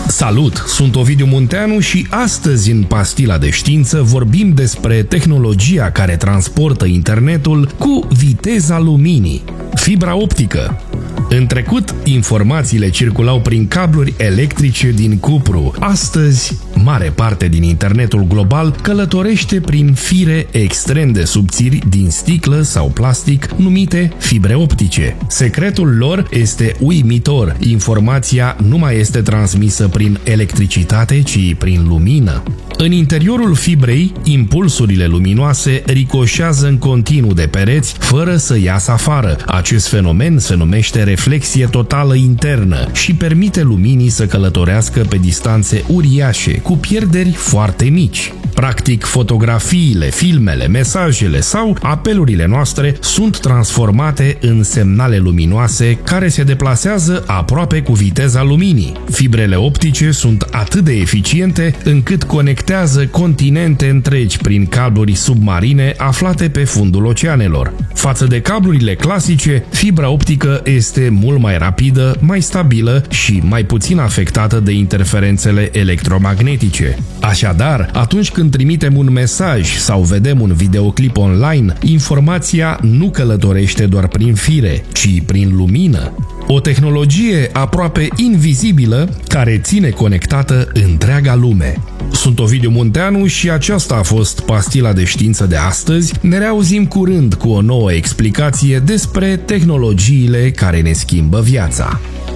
Salut! Sunt Ovidiu Munteanu și astăzi în Pastila de Știință vorbim despre tehnologia care transportă internetul cu viteza luminii, fibra optică. În trecut, informațiile circulau prin cabluri electrice din cupru. Astăzi, mare parte din internetul global călătorește prin fire extrem de subțiri din sticlă sau plastic numite fibre optice. Secretul lor este uimitor. Informația nu mai este transmisă prin electricitate, ci prin lumină. În interiorul fibrei, impulsurile luminoase ricoșează în continuu de pereți fără să iasă afară. Acest fenomen se numește reflexie totală internă și permite luminii să călătorească pe distanțe uriașe, cu pierderi foarte mici. Practic, fotografiile, filmele, mesajele sau apelurile noastre sunt transformate în semnale luminoase care se deplasează aproape cu viteza luminii. Fibrele optice sunt atât de eficiente încât conectează continente întregi prin cabluri submarine aflate pe fundul oceanelor. Față de cablurile clasice, fibra optică este mult mai rapidă, mai stabilă și mai puțin afectată de interferențele electromagnetice. Așadar, atunci când trimitem un mesaj sau vedem un videoclip online, informația nu călătorește doar prin fire, ci prin lumină. O tehnologie aproape invizibilă care ține conectată întreaga lume. Sunt Ovidiu Munteanu și aceasta a fost Pastila de Știință de astăzi. Ne reauzim curând cu o nouă explicație despre tehnologiile care ne schimbă viața.